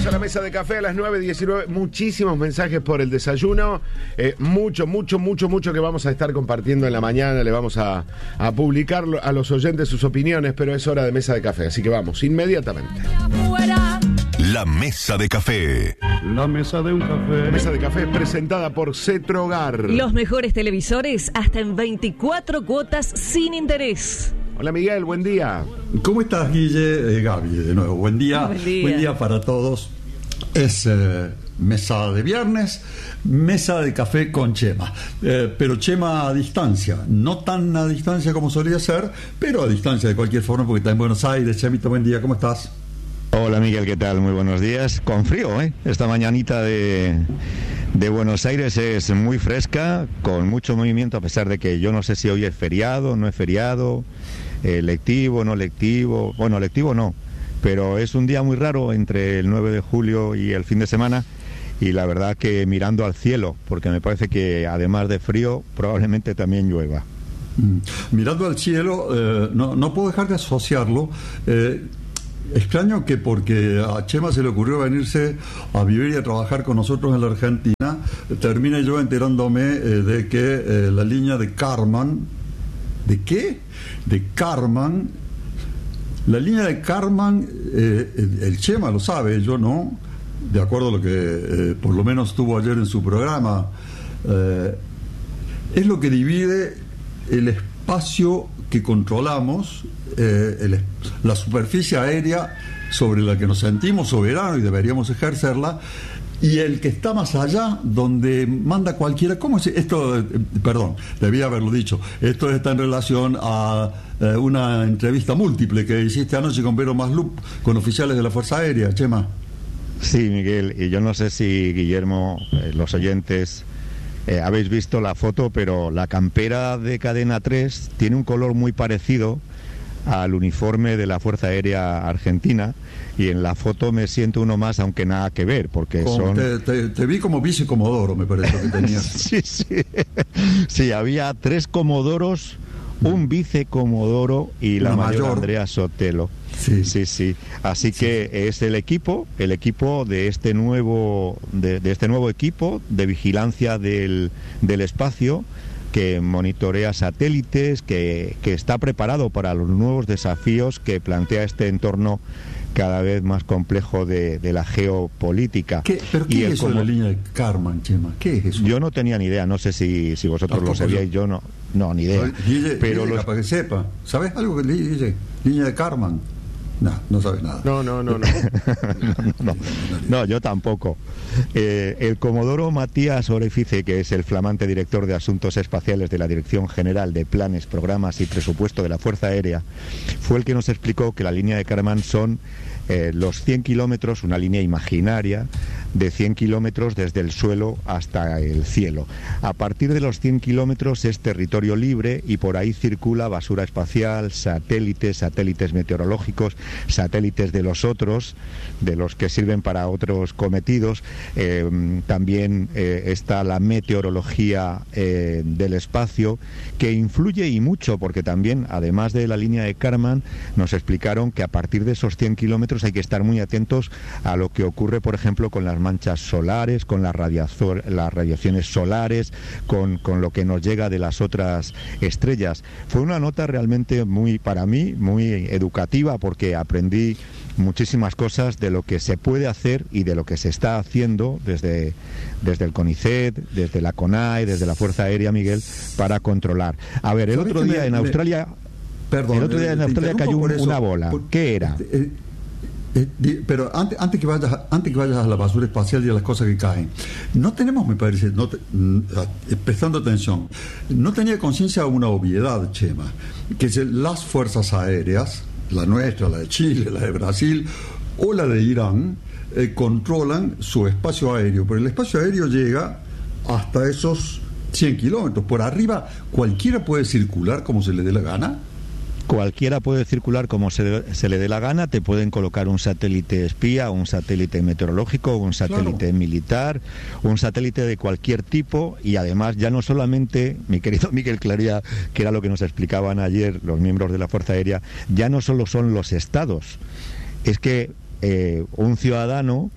a la mesa de café a las 9:19. Muchísimos mensajes por el desayuno. Mucho que vamos a estar compartiendo en la mañana. Le vamos a publicar a los oyentes sus opiniones, pero es hora de mesa de café. Así que vamos, inmediatamente. La mesa de café. La mesa de un café. La mesa de café es presentada por Cetrogar. Los mejores televisores hasta en 24 cuotas sin interés. Hola Miguel, buen día. ¿Cómo estás, Guille? Gaby, de nuevo. Buen día. Buen día para todos. Es mesa de viernes, mesa de café con Chema. Pero Chema a distancia. No tan a distancia como solía ser, pero a distancia de cualquier forma, porque está en Buenos Aires. Chemito, buen día. ¿Cómo estás? Hola Miguel, ¿qué tal? Muy buenos días. Con frío, ¿eh? Esta mañanita de Buenos Aires es muy fresca, con mucho movimiento, a pesar de que yo no sé si hoy es feriado, no es feriado, lectivo, no lectivo. Bueno, lectivo no, pero es un día muy raro entre el 9 de julio y el fin de semana. Y la verdad que mirando al cielo, porque me parece que además de frío, probablemente también llueva. Mirando al cielo, no puedo dejar de asociarlo. Extraño que porque a Chema se le ocurrió venirse a vivir y a trabajar con nosotros en la Argentina, termine yo enterándome de que la línea de Karman, ¿de qué? De Karman, la línea de Karman, el Chema lo sabe, yo no, de acuerdo a lo que por lo menos tuvo ayer en su programa, es lo que divide el espacio que controlamos, la superficie aérea sobre la que nos sentimos soberanos y deberíamos ejercerla, y el que está más allá, donde manda cualquiera. ¿Cómo es esto? Perdón, debía haberlo dicho. Esto está en relación a una entrevista múltiple que hiciste anoche con Vero Maslup, con oficiales de la Fuerza Aérea, Chema. Sí, Miguel, y yo no sé si Guillermo, los oyentes, habéis visto la foto, pero la campera de Cadena 3 tiene un color muy parecido al uniforme de la Fuerza Aérea Argentina, y en la foto me siento uno más, aunque nada que ver, porque te vi como vicecomodoro, me parece que tenías. Sí, había 3 comodoros, un vicecomodoro y la mayor Andrea Sotelo. Sí. Así que es el equipo de este nuevo equipo de vigilancia del espacio, que monitorea satélites, que está preparado para los nuevos desafíos que plantea este entorno cada vez más complejo de la geopolítica. ¿Pero qué es eso de la línea de Karman, Chema? ¿Qué es eso? Yo no tenía ni idea, no sé si vosotros lo sabíais, yo no, ni idea. Pero capaz que sepa. ¿Sabes algo que dice línea de Karman? No sabes nada. No, yo tampoco. El comodoro Matías Orefice, que es el flamante director de Asuntos Espaciales de la Dirección General de Planes, Programas y Presupuesto de la Fuerza Aérea, fue el que nos explicó que la línea de Karman son los 100 kilómetros, una línea imaginaria de 100 kilómetros desde el suelo hasta el cielo. A partir de los 100 kilómetros es territorio libre y por ahí circula basura espacial, satélites meteorológicos, satélites de los otros, de los que sirven para otros cometidos. También está la meteorología del espacio, que influye y mucho, porque también, además de la línea de Karman, nos explicaron que a partir de esos 100 kilómetros hay que estar muy atentos a lo que ocurre, por ejemplo, con las manchas solares, con las radiaciones solares, con lo que nos llega de las otras estrellas. Fue una nota realmente para mí, muy educativa, porque aprendí muchísimas cosas de lo que se puede hacer y de lo que se está haciendo desde el CONICET, desde la CONAE, desde la Fuerza Aérea, Miguel, para controlar. A ver, el otro día en Australia cayó una bola. ¿Qué era? Pero antes que vayas a la basura espacial y a las cosas que caen, no tenemos, me parece, prestando atención, no tenía conciencia de una obviedad, Chema, que las fuerzas aéreas, la nuestra, la de Chile, la de Brasil o la de Irán, controlan su espacio aéreo, pero el espacio aéreo llega hasta esos 100 kilómetros. Por arriba cualquiera puede circular como se le dé la gana. Cualquiera puede circular como se le dé la gana. Te pueden colocar un satélite espía, un satélite meteorológico, un satélite militar, un satélite de cualquier tipo, y además ya no solamente, mi querido Miguel Claría, que era lo que nos explicaban ayer los miembros de la Fuerza Aérea, ya no solo son los estados, es que un ciudadano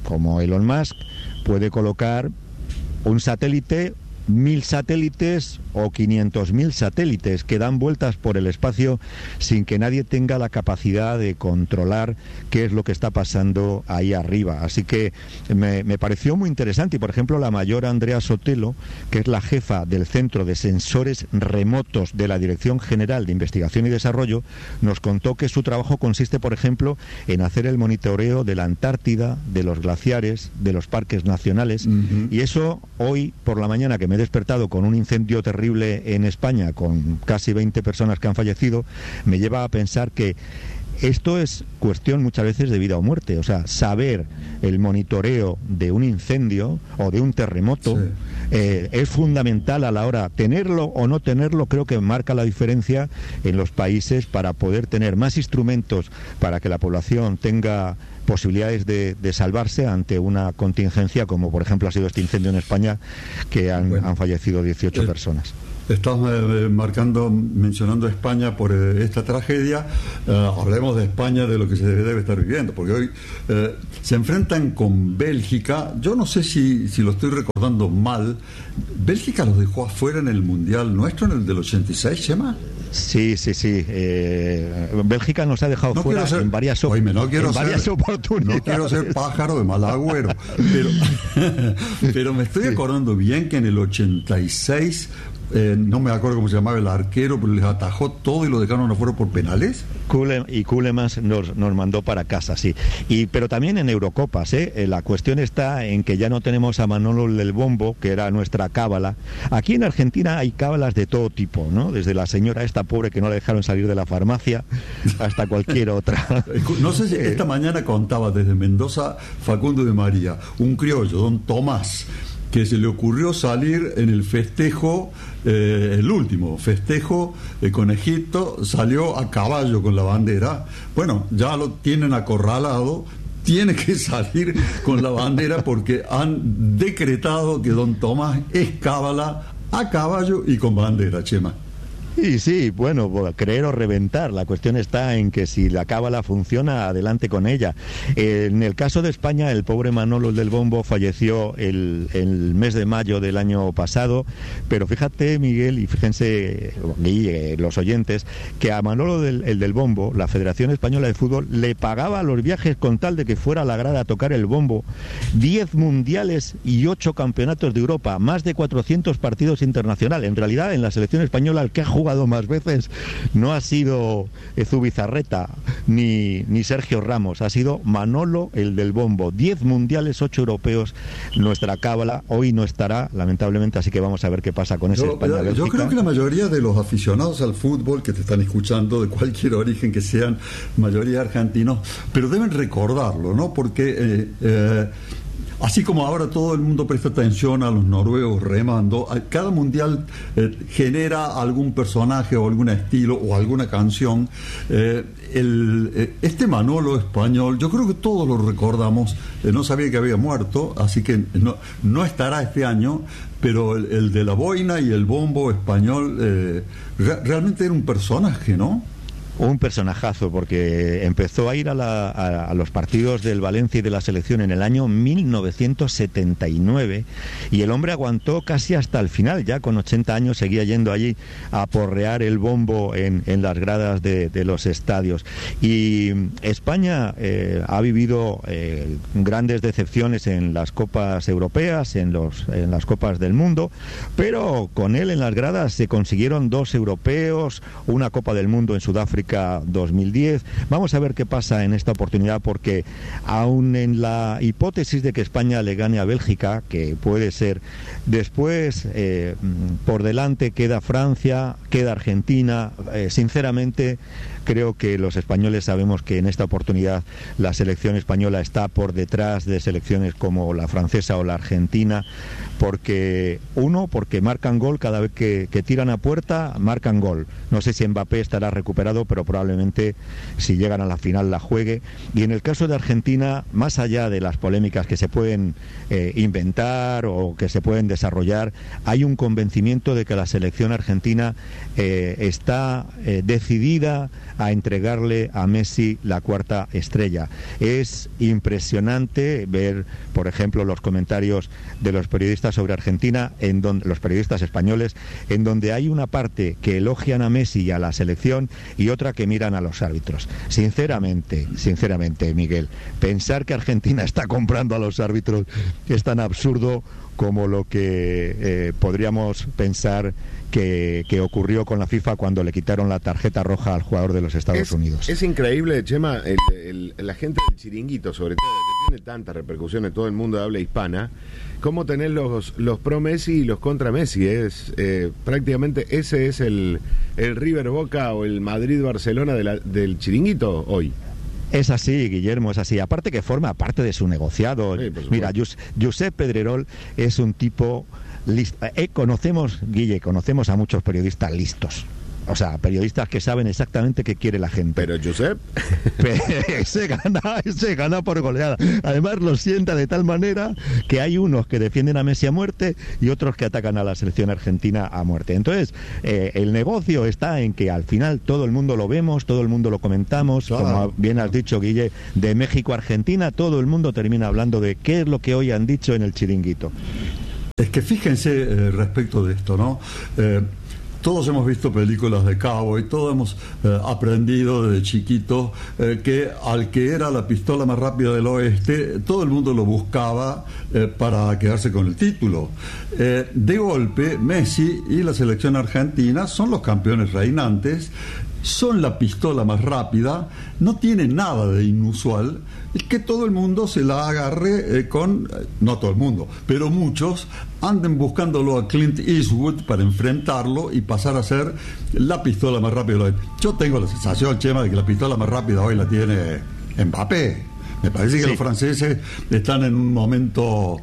como Elon Musk, puede colocar un satélite, 1000 satélites o 500.000 satélites que dan vueltas por el espacio sin que nadie tenga la capacidad de controlar qué es lo que está pasando ahí arriba. Así que me pareció muy interesante. Y por ejemplo, la mayor Andrea Sotelo, que es la jefa del Centro de Sensores Remotos de la Dirección General de Investigación y Desarrollo, nos contó que su trabajo consiste, por ejemplo, en hacer el monitoreo de la Antártida, de los glaciares, de los parques nacionales. Y eso, hoy por la mañana, que me he despertado con un incendio terrible en España, con casi 20 personas que han fallecido, me lleva a pensar que esto es cuestión muchas veces de vida o muerte. O sea, saber el monitoreo de un incendio o de un terremoto, sí, es fundamental a la hora. Tenerlo o no tenerlo creo que marca la diferencia en los países para poder tener más instrumentos para que la población tenga posibilidades de salvarse ante una contingencia como por ejemplo ha sido este incendio en España, que han fallecido 18 personas. Estás mencionando España por esta tragedia. Hablemos de España, de lo que se debe estar viviendo, porque hoy se enfrentan con Bélgica. Yo no sé si lo estoy recordando mal. ¿Bélgica los dejó afuera en el Mundial nuestro, en el del 86, Chema? Sí. Bélgica nos ha dejado fuera en varias oportunidades. No quiero ser pájaro de mal agüero, pero me estoy acordando bien que en el 86... no me acuerdo cómo se llamaba el arquero, pero les atajó todo y lo dejaron afuera por penales. Kulemans nos mandó para casa, sí. Pero también en Eurocopas, la cuestión está en que ya no tenemos a Manolo del Bombo, que era nuestra cábala. Aquí en Argentina hay cábalas de todo tipo, ¿no? Desde la señora esta pobre que no la dejaron salir de la farmacia hasta cualquier otra. No sé si esta mañana contaba desde Mendoza Facundo de María, un criollo, don Tomás, que se le ocurrió salir en el festejo, el último festejo con Egipto, salió a caballo con la bandera. Bueno, ya lo tienen acorralado, tiene que salir con la bandera porque han decretado que don Tomás es cábala a caballo y con bandera, Chema. Y sí, bueno, creer o reventar. La cuestión está en que si la cábala funciona, adelante con ella. En el caso de España, el pobre Manolo del Bombo falleció el mes de mayo del año pasado, pero fíjate, Miguel, y fíjense, los oyentes, que a Manolo del Bombo, la Federación Española de Fútbol, le pagaba los viajes con tal de que fuera a la grada a tocar el bombo. 10 mundiales y 8 campeonatos de Europa, más de 400 partidos internacionales. En realidad, en la selección española, el que ha jugado más veces no ha sido Zubizarreta ni Sergio Ramos, ha sido Manolo el del Bombo. 10 mundiales, 8 europeos, nuestra cábala. Hoy no estará, lamentablemente, así que vamos a ver qué pasa con ese España-Bélgica. Yo creo que la mayoría de los aficionados al fútbol que te están escuchando, de cualquier origen que sean, mayoría argentinos, pero deben recordarlo, ¿no? Porque así como ahora todo el mundo presta atención a los noruegos remando, cada mundial genera algún personaje o algún estilo o alguna canción. Este Manolo español, yo creo que todos lo recordamos. No sabía que había muerto, así que no estará este año, pero el de la boina y el bombo español realmente era un personaje, ¿no? Un personajazo, porque empezó a ir a los partidos del Valencia y de la selección en el año 1979 y el hombre aguantó casi hasta el final. Ya con 80 años seguía yendo allí a porrear el bombo en las gradas de los estadios. Y España ha vivido grandes decepciones en las copas europeas, en las copas del mundo, pero con él en las gradas se consiguieron 2 europeos, una Copa del Mundo en Sudáfrica 2010. Vamos a ver qué pasa en esta oportunidad, porque aún en la hipótesis de que España le gane a Bélgica, que puede ser, después por delante queda Francia, queda Argentina. Sinceramente creo que los españoles sabemos que en esta oportunidad la selección española está por detrás de selecciones como la francesa o la argentina, porque marcan gol cada vez que tiran a puerta, marcan gol. No sé si Mbappé estará recuperado, pero probablemente si llegan a la final la juegue. Y en el caso de Argentina, más allá de las polémicas que se pueden inventar o que se pueden desarrollar, hay un convencimiento de que la selección argentina está decidida a entregarle a Messi la cuarta estrella. Es impresionante ver, por ejemplo, los comentarios de los periodistas sobre Argentina, los periodistas españoles, en donde hay una parte que elogian a Messi y a la selección y otra que miran a los árbitros. Sinceramente, Miguel, pensar que Argentina está comprando a los árbitros es tan absurdo como lo que podríamos pensar que ocurrió con la FIFA cuando le quitaron la tarjeta roja al jugador de los Estados Unidos. Es increíble, Chema, la gente del chiringuito, sobre todo, que tiene tanta repercusión en todo el mundo de habla hispana, cómo tenés los pro Messi y los contra Messi. Prácticamente ese es el River Boca o el Madrid Barcelona del chiringuito hoy. Es así, Guillermo, es así. Aparte que forma parte de su negociado. Sí, mira, Josep Pedrerol es un tipo listo. Conocemos a muchos periodistas listos. O sea, periodistas que saben exactamente qué quiere la gente. Pero Josep se gana por goleada. Además lo sienta de tal manera que hay unos que defienden a Messi a muerte y otros que atacan a la selección argentina a muerte. Entonces, el negocio está en que al final todo el mundo lo vemos, todo el mundo lo comentamos, como bien has dicho, Guille, de México a Argentina, todo el mundo termina hablando de qué es lo que hoy han dicho en el chiringuito. Es que fíjense respecto de esto, ¿no? Todos hemos visto películas de cowboy, todos hemos aprendido desde chiquito que al que era la pistola más rápida del oeste, todo el mundo lo buscaba para quedarse con el título. De golpe, Messi y la selección argentina son los campeones reinantes, son la pistola más rápida, no tiene nada de inusual, es que todo el mundo se la agarre no todo el mundo, pero muchos anden buscándolo a Clint Eastwood para enfrentarlo y pasar a ser la pistola más rápida. Yo tengo la sensación, Chema, de que la pistola más rápida hoy la tiene Mbappé. Me parece que los franceses están en un momento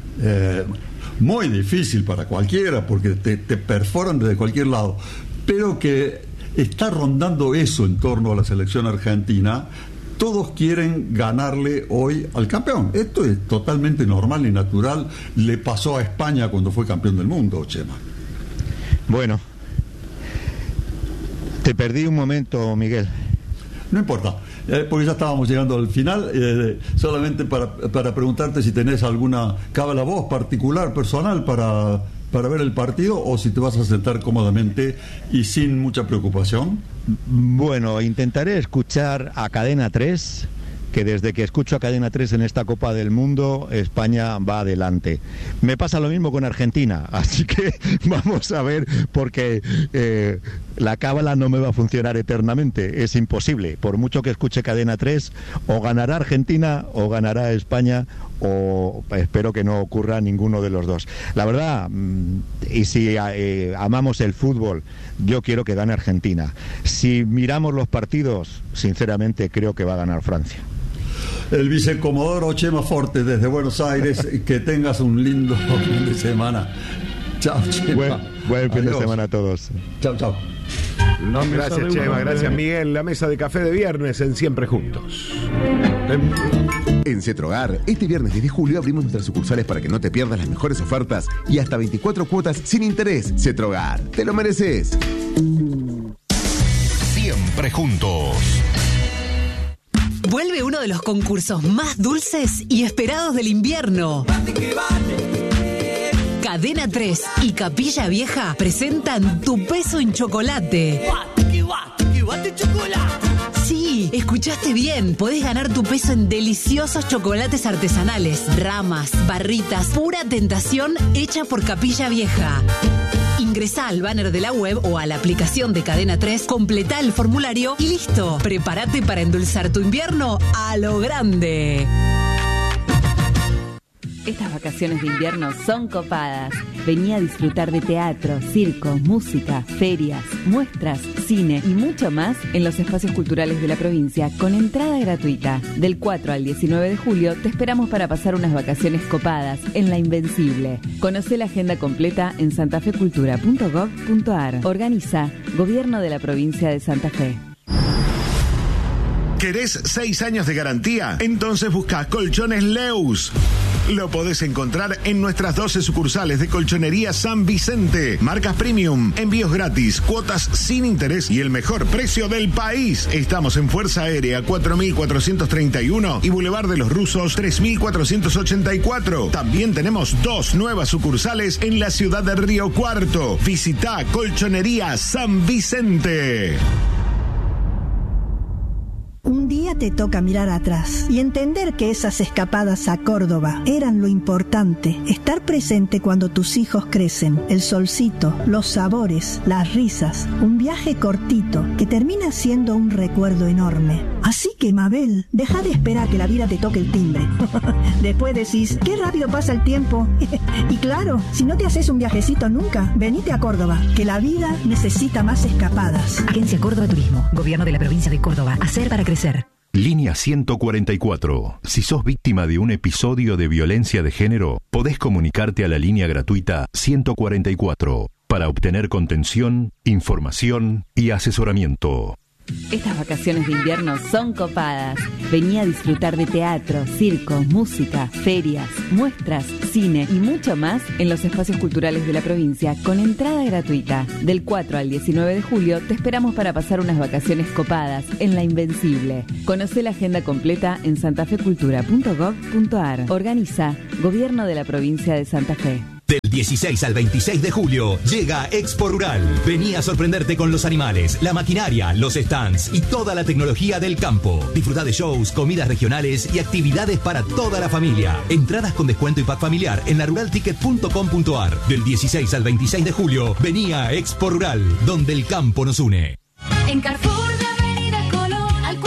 muy difícil para cualquiera, porque te perforan desde cualquier lado, pero que está rondando eso en torno a la selección argentina. Todos quieren ganarle hoy al campeón. Esto es totalmente normal y natural. Le pasó a España cuando fue campeón del mundo, Chema. Bueno, te perdí un momento, Miguel. No importa, porque ya estábamos llegando al final. Solamente para preguntarte si tenés alguna cábala voz particular, personal, para ver el partido, o si te vas a sentar cómodamente y sin mucha preocupación. Bueno, intentaré escuchar a Cadena 3, que desde que escucho a Cadena 3 en esta Copa del Mundo, España va adelante. Me pasa lo mismo con Argentina, así que vamos a ver, porque la cábala no me va a funcionar eternamente, es imposible. Por mucho que escuche Cadena 3, o ganará Argentina o ganará España, o espero que no ocurra ninguno de los dos. La verdad, y si amamos el fútbol, yo quiero que gane Argentina. Si miramos los partidos, sinceramente creo que va a ganar Francia. El vicecomodoro Chema Forte desde Buenos Aires. Que tengas un lindo fin de semana. Chao, Chema. Buen fin de semana a todos. Chao, chao. Gracias, Chema. Gracias, Miguel. La mesa de café de viernes en Siempre Juntos. En Cetrogar, este viernes 10 de julio abrimos nuestras sucursales para que no te pierdas las mejores ofertas y hasta 24 cuotas sin interés. Cetrogar, te lo mereces. Siempre Juntos. Vuelve uno de los concursos más dulces y esperados del invierno. Cadena 3 y Capilla Vieja presentan Tu Peso en Chocolate. Sí, escuchaste bien. Podés ganar tu peso en deliciosos chocolates artesanales, ramas, barritas, pura tentación hecha por Capilla Vieja. Ingresá al banner de la web o a la aplicación de Cadena 3, completá el formulario y listo. Prepárate para endulzar tu invierno a lo grande. Estas vacaciones de invierno son copadas. Vení a disfrutar de teatro, circo, música, ferias, muestras, cine y mucho más en los espacios culturales de la provincia con entrada gratuita. Del 4 al 19 de julio te esperamos para pasar unas vacaciones copadas en La Invencible. Conocé la agenda completa en santafecultura.gov.ar. Organiza Gobierno de la Provincia de Santa Fe. ¿Querés 6 años de garantía? Entonces busca Colchones Leus. Lo podés encontrar en nuestras 12 sucursales de Colchonería San Vicente. Marcas premium, envíos gratis, cuotas sin interés y el mejor precio del país. Estamos en Fuerza Aérea 4431 y Boulevard de los Rusos 3484. También tenemos 2 nuevas sucursales en la ciudad de Río Cuarto. Visita Colchonería San Vicente. Un día te toca mirar atrás y entender que esas escapadas a Córdoba eran lo importante. Estar presente cuando tus hijos crecen, el solcito, los sabores, las risas, un viaje cortito que termina siendo un recuerdo enorme. Así que, Mabel, deja de esperar que la vida te toque el timbre. Después decís, qué rápido pasa el tiempo. Y claro, si no te haces un viajecito nunca, venite a Córdoba, que la vida necesita más escapadas. Agencia Córdoba Turismo, Gobierno de la Provincia de Córdoba. Hacer para crecer. Línea 144. Si sos víctima de un episodio de violencia de género, podés comunicarte a la línea gratuita 144 para obtener contención, información y asesoramiento. Estas vacaciones de invierno son copadas. Vení a disfrutar de teatro, circo, música, ferias, muestras, cine y mucho más en los espacios culturales de la provincia con entrada gratuita. Del 4 al 19 de julio te esperamos para pasar unas vacaciones copadas en La Invencible. Conocé la agenda completa en santafecultura.gov.ar. Organiza Gobierno de la Provincia de Santa Fe. Del 16 al 26 de julio llega Expo Rural. Vení a sorprenderte con los animales, la maquinaria, los stands y toda la tecnología del campo. Disfrutá de shows, comidas regionales y actividades para toda la familia. Entradas con descuento y pack familiar en laruralticket.com.ar. Del 16 al 26 de julio, vení a Expo Rural, donde el campo nos une. En Carrefour de Avenida Colón al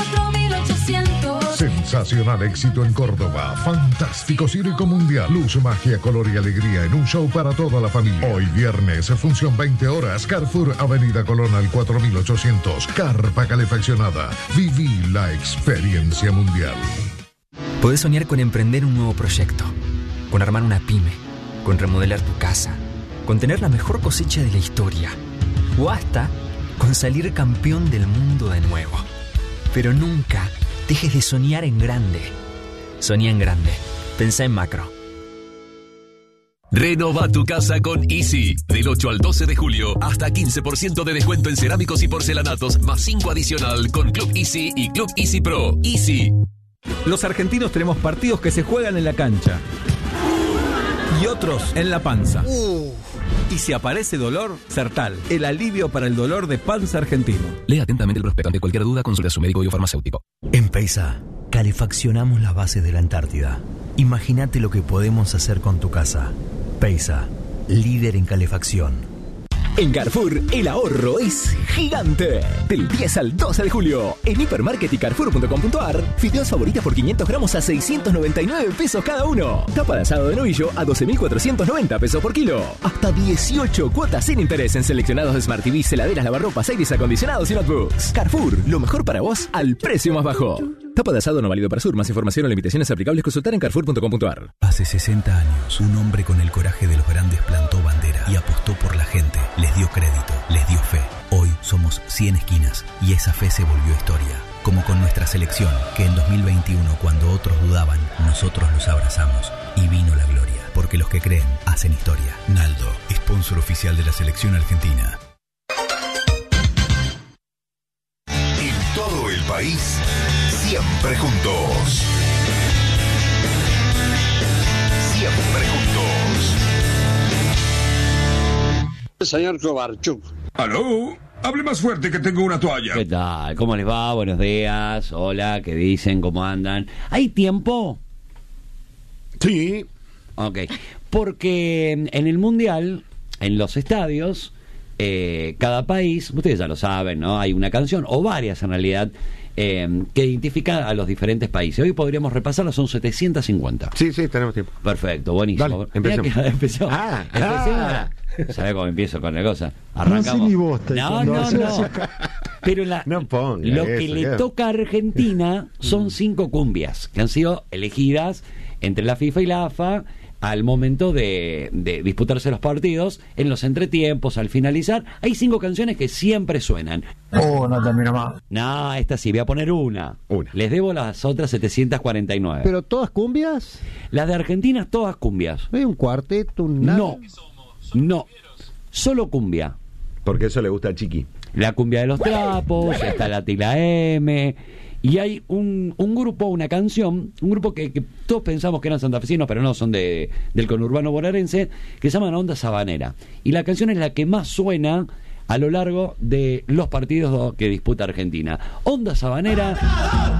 4800. Sensacional éxito en Córdoba. Fantástico circo mundial. Luz, magia, color y alegría en un show para toda la familia. Hoy viernes, función 20 horas. Carrefour, Avenida Colón al 4800. Carpa calefaccionada. Viví la experiencia mundial. Podés soñar con emprender un nuevo proyecto, con armar una pyme, con remodelar tu casa, con tener la mejor cosecha de la historia, o hasta con salir campeón del mundo de nuevo. Pero nunca dejes de soñar en grande. Soñá en grande. Pensá en macro. Renova tu casa con Easy. Del 8 al 12 de julio, hasta 15% de descuento en cerámicos y porcelanatos, más 5 adicional con Club Easy y Club Easy Pro. Easy. Los argentinos tenemos partidos que se juegan en la cancha y otros en la panza. Y si aparece dolor, Sertal, el alivio para el dolor de panza argentino. Lea atentamente el prospecto. Ante cualquier duda, consulte a su médico y o farmacéutico. En Peisa, calefaccionamos las bases de la Antártida. Imagínate lo que podemos hacer con tu casa. Peisa, líder en calefacción. En Carrefour, el ahorro es gigante. Del 10 al 12 de julio, en Hipermarket y Carrefour.com.ar, fideos favoritas por 500 gramos a 699 pesos cada uno. Tapa de asado de novillo a 12.490 pesos por kilo. Hasta 18 cuotas sin interés en seleccionados de Smart TVs, heladeras, lavarropas, aires acondicionados y notebooks. Carrefour, lo mejor para vos al precio más bajo. Tapa de asado no válido para Sur. Más información o limitaciones aplicables consultar en Carrefour.com.ar. Hace 60 años, un hombre con el coraje de los grandes plantó bandera y apostó por la gente. Les dio crédito, les dio fe. Hoy somos 100 esquinas y esa fe se volvió historia. Como con nuestra selección, que en 2021, cuando otros dudaban, nosotros los abrazamos y vino la gloria. Porque los que creen hacen historia. Naldo, sponsor oficial de la selección argentina. En todo el país, siempre juntos. Siempre juntos. Señor Kovarchuk. ¿Aló? Hable más fuerte que tengo una toalla. ¿Qué tal? ¿Cómo les va? Buenos días. Hola, ¿qué dicen? ¿Cómo andan? ¿Hay tiempo? Sí. Ok. Porque en el Mundial, en los estadios, cada país, ustedes ya lo saben, ¿no? Hay una canción, o varias en realidad, que identifica a los diferentes países. Hoy podríamos repasarlas, son 750. Sí, tenemos tiempo. Perfecto, buenísimo. Dale, empecemos. Empezó. ¿Sabés cómo empiezo con la cosa? Arrancamos. No sé ni vos, no. Pero no ponga lo eso, que le toca a Argentina son 5 cumbias que han sido elegidas entre la FIFA y la AFA al momento de disputarse los partidos, en los entretiempos, al finalizar. Hay 5 canciones que siempre suenan. No termina más. No, esta sí, voy a poner una. Les debo las otras 749. ¿Pero todas cumbias? Las de Argentina, todas cumbias. ¿No hay un cuarteto? No, solo cumbia. Porque eso le gusta a Chiqui. La cumbia de los trapos, está la Tila M. Y hay un grupo, una canción, un grupo que todos pensamos que eran santafesinos, pero no, son del conurbano bonaerense, que se llama Onda Sabanera. Y la canción es la que más suena a lo largo de los partidos que disputa Argentina. Onda Sabanera.